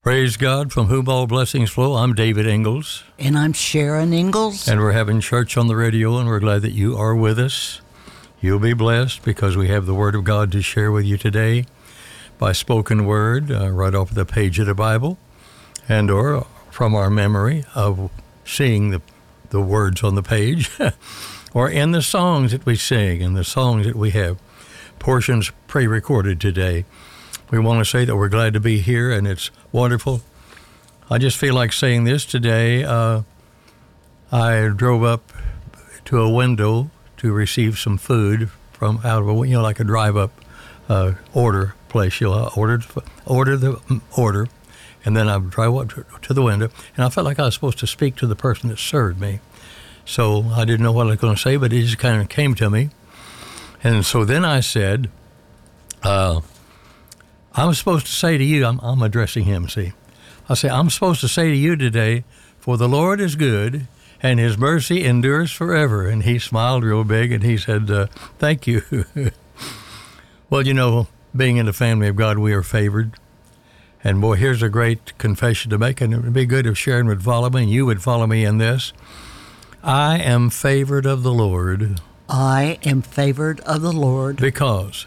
Praise God, from whom all blessings flow. I'm David Ingalls. And I'm Sharon Ingalls. And we're having church on the radio, and we're glad that you are with us. You'll be blessed because we have the Word of God to share with you today by spoken word right off the page of the Bible and or from our memory of seeing the words on the page or in the songs that we sing and the songs that we have portions pre-recorded today. We want to say that we're glad to be here, and it's wonderful. I just feel like saying this today. I drove up to a window to receive some food from out of a, like a drive-up order place. You'll order the order, and then I drive up to the window, and I felt like I was supposed to speak to the person that served me. So I didn't know what I was going to say, but it just kind of came to me. And so then I said, I'm supposed to say to you, I'm addressing him, see. I say, I'm supposed to say to you today, for the Lord is good, and his mercy endures forever. And he smiled real big, and he said, thank you. Well, being in the family of God, we are favored. And boy, here's a great confession to make, and it would be good if Sharon would follow me, and you would follow me in this. I am favored of the Lord. I am favored of the Lord. Because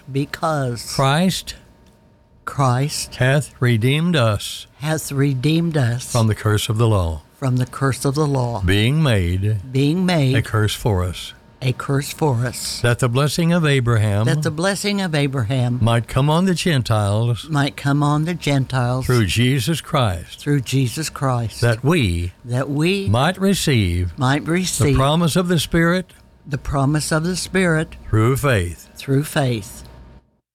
Christ hath redeemed us from the curse of the law. Being made a curse for us. That the blessing of Abraham might come on the Gentiles through Jesus Christ. That we might receive the promise of the Spirit through faith.